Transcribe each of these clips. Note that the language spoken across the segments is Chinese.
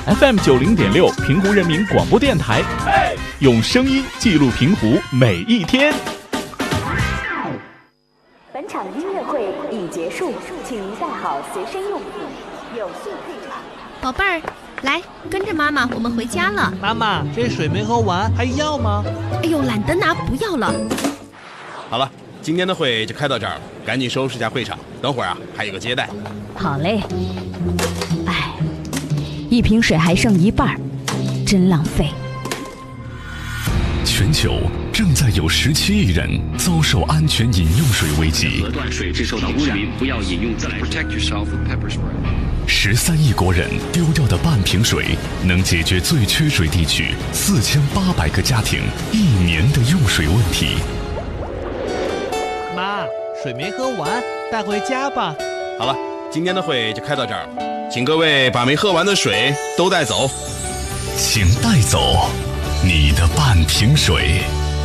FM90.6平湖人民广播电台，用声音记录平湖每一天。 本场音乐会已结束，请您带好随身用品，有序退场。 宝贝儿，来跟着妈妈，我们回家了。 妈妈，这水没喝完，还要吗？ 哎呦，懒得拿，不要了。 好了，今天的会就开到这儿了，赶紧收拾一下会场，等会儿还有个接待。 好嘞。哎，一瓶水还剩一半，真浪费。 全球正在有17亿人遭受安全饮用水危机。 断水致受到污染，不要饮用自来水。 13亿国人丢掉的半瓶水，能解决最缺水地区4800个家庭1年的用水问题。 妈，水没喝完，带回家吧。 好了，今天的会就开到这儿了，请各位把没喝完的水都带走。 请带走你的半瓶水。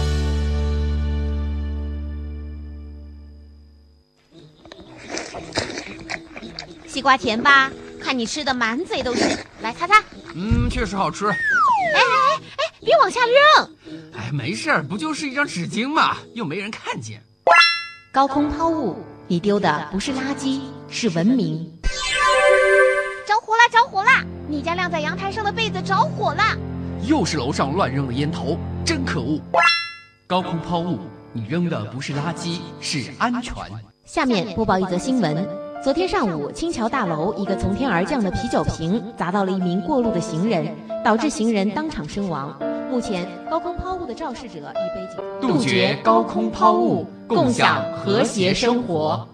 西瓜甜吧？看你吃的满嘴都是，来擦擦。 确实好吃。哎， 别往下扔。 哎，没事，不就是一张纸巾嘛，又没人看见。 高空抛物，你丢的不是垃圾，是文明。着火啦！着火啦！你家晾在阳台上的被子着火啦！ 又是楼上乱扔的烟头，真可恶。高空抛物，你扔的不是垃圾，是安全。 下面播报一则新闻。昨天上午，青桥大楼一个从天而降的啤酒瓶砸到了一名过路的行人，导致行人当场身亡。目前，高空抛物的肇事者已被警。 杜绝高空抛物，共享和谐生活。